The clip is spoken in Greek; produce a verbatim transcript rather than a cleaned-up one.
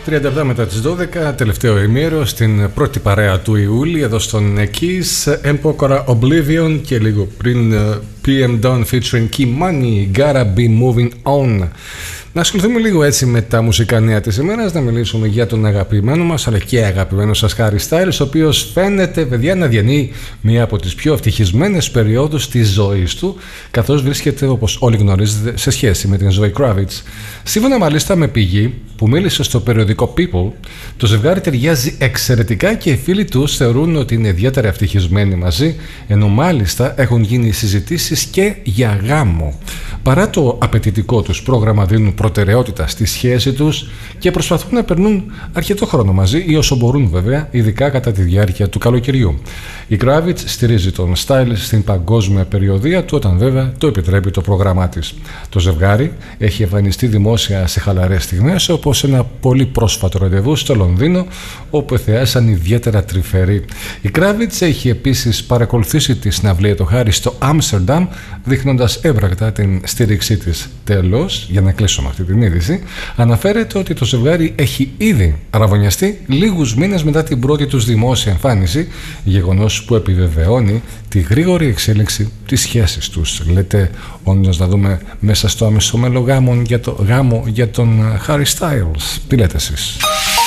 τριάντα επτά μετά τις δώδεκα, τελευταίο ημίρο στην πρώτη παρέα του Ιούλη εδώ στον Kiss, Empokora Oblivion και λίγο πριν πι εμ Dawn featuring Key Money, Gotta Be Moving On. Να ασχοληθούμε λίγο έτσι με τα μουσικά νέα της ημέρας, να μιλήσουμε για τον αγαπημένο μας αλλά και αγαπημένο σας Harry Styles, ο οποίος φαίνεται, παιδιά, να διανύει μία από τις πιο ευτυχισμένες περιόδους της ζωής του, καθώς βρίσκεται, όπως όλοι γνωρίζετε, σε σχέση με την Zoe Kravitz. Σύμφωνα μάλιστα με πηγή που μίλησε στο περιοδικό People, το ζευγάρι ταιριάζει εξαιρετικά και οι φίλοι τους θεωρούν ότι είναι ιδιαίτερα ευτυχισμένοι μαζί, ενώ μάλιστα έχουν γίνει συζητήσεις και για γάμο. Παρά το απαιτητικό τους πρόγραμμα, δίνουν προτεραιότητα στη σχέση τους και προσπαθούν να περνούν αρκετό χρόνο μαζί ή όσο μπορούν, βέβαια, ειδικά κατά τη διάρκεια του καλοκαιριού. Η Kravitz στηρίζει τον Styles στην παγκόσμια περιοδεία του, όταν βέβαια το επιτρέπει το πρόγραμμά της. Το ζευγάρι έχει εμφανιστεί δημόσια σε χαλαρές στιγμές, όπως ένα πολύ πρόσφατο ραντεβού στο Λονδίνο, όπου εθεάσαν ιδιαίτερα τρυφεροί. Η Kravitz έχει επίσης παρακολουθήσει τη συναυλία του Harry στο Άμστερνταμ, δείχνοντας έμπρακτα την στήριξή της. Τέλος, για να κλείσω με αυτή την είδηση, αναφέρεται ότι το ζευγάρι έχει ήδη αραβωνιαστεί λίγους μήνες μετά την πρώτη τους δημόσια εμφάνιση, γεγονός που επιβεβαιώνει τη γρήγορη εξέλιξη της σχέσης τους. Λέτε, όντως να δούμε μέσα στο άμεσο μέλλον γάμο για, το, γάμο για τον Harry Styles. Τι λέτε εσείς?